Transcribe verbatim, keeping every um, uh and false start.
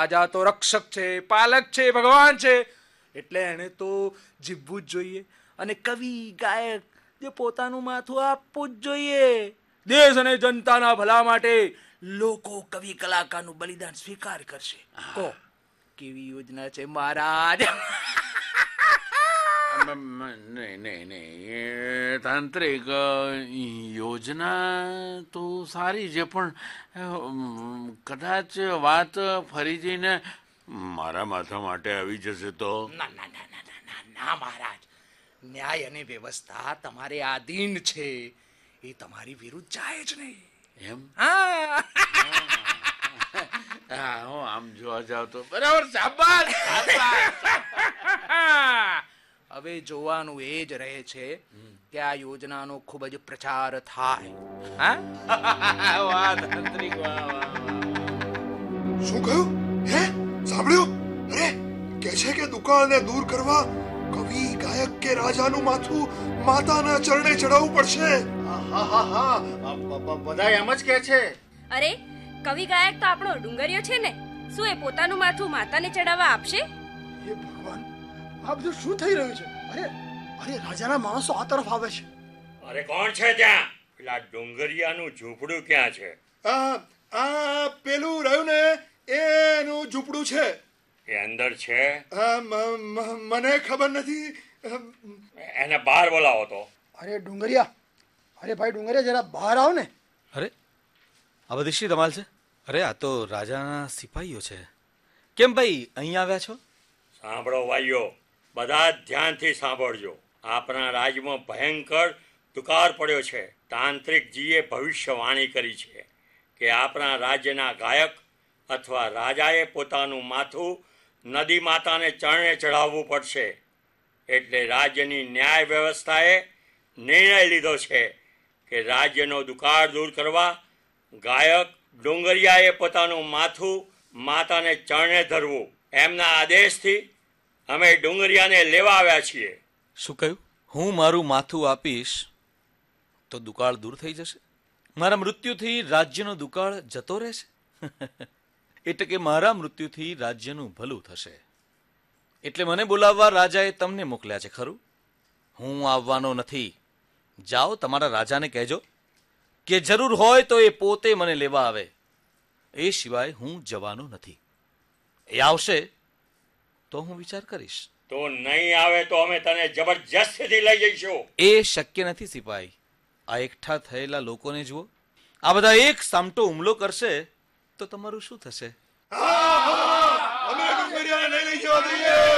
રાજા તો રક્ષક છે, પાલક છે, ભગવાન છે, એટલે એને તો જીવવું જ જોઈએ. અને કવિ ગાયક જે પોતાનું માથું આપવું જ જોઈએ. દેશ અને જનતાના ભલા માટે લોકો કવિ કલાકારનું બલિદાન સ્વીકાર કરશે. કહો કેવી યોજના છે મહારાજ? નહીં નહીં નહીં તાંત્રિક, યોજના તો સારી છે, પણ કદાચ વાત ફરી જઈને મારા માથા માટે આવી જશે તો? ના ના ના ના ના ના ના મહારાજ, ન્યાય અને વ્યવસ્થા તમારે આધીન છે, એ તમારી વિરુદ્ધ જાય જ નહીં. એમ? હા હા, હું આમ જોવા જાવ તો બરાબર. શાબાશ શાબાશ. હવે જોવાનું એ જ રહે છે કે આ યોજનાનો ખૂબ જ પ્રચાર થાય. હા વાહ તાંત્રિક, વાહ વાહ. શું કહ્યું? હે સાંભળ્યું? અરે કે છે કે દુકાળને દૂર કરવા કવિ ગાયક કે રાજાનું માથું માતાના ચરણે ચડાવવું પડશે. હા હા હા, બધા એમ જ કે છે. અરે કવિ ગાયક તો આપણો ડુંગરિયો છે ને, શું એ પોતાનું માથું માતાને ચડાવવા આપશે? હે ભગવાન, આ બધું શું થઈ રહ્યું છે? અરે અરે રાજાના માણસો આ તરફ આવે છે. અરે કોણ છે ત્યાં? પેલા ડુંગરિયાનું ઝૂંપડું ક્યાં છે? આ આ પેલું રહ્યું ને એનું ઝૂંપડું છે. એ અંદર છે? મને ખબર નથી. એને બહાર બોલાવો તો. અરે ડુંગરિયા, અરે ભાઈ ડુંગરિયા, જરા બહાર આવ ને. અરે આ બધી શી ધમાલ છે? અરે આ તો રાજાના સિપાહીઓ છે. કેમ ભાઈ અહીં આવ્યા છો? સાંભળો ભાઈઓ, બધા જ ધ્યાનથી સાંભળજો. આપણા રાજ્યમાં ભયંકર દુકાળ પડ્યો છે. તાંત્રિકજીએ ભવિષ્યવાણી કરી છે કે આપણા રાજ્યના ગાયક અથવા રાજાએ પોતાનું માથું નદી માતાને ચરણે ચઢાવવું પડશે. એટલે રાજ્યની ન્યાય વ્યવસ્થાએ નિર્ણય લીધો છે કે રાજ્યનો દુકાળ દૂર કરવા ગાયક ડુંગરિયાએ પોતાનું માથું માતાને ચરણે ધરવું. એમના આદેશથી અમે ડુંગરિયાને લેવા આવ્યા છીએ. શું કહ્યું? હું મારું માથું આપીશ તો દુકાળ દૂર થઈ જશે? મારા મૃત્યુથી રાજ્યનો દુકાળ જતો રહેશે? એટલે કે મારા મૃત્યુથી રાજ્યનું ભલું થશે. એટલે મને બોલાવવા રાજાએ તમને મોકલ્યા છે, ખરું? હું આવવાનો નથી. જાઓ તમારા રાજાને કહેજો કે જરૂર હોય તો એ પોતે મને લેવા આવે. એ સિવાય હું જવાનો નથી. એ આવશે તો હું વિચાર કરીશ. તો નહીં આવે તો અમે તને જબરજસ્તીથી લઈ જઈશું. એ શક્ય નથી સિપાહી. આ એકઠા થયેલા લોકોને જુઓ. આ બધા એક સામટો હુમલો કરશે તો તમારું શું થશે? અમે ડુંગરિયાને લઈ જવા દઈએ.